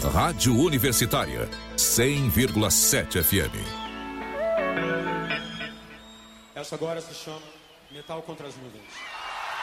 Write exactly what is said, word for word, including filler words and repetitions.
Rádio Universitária, cem vírgula sete F M. Essa agora se chama Metal contra as Nuvens.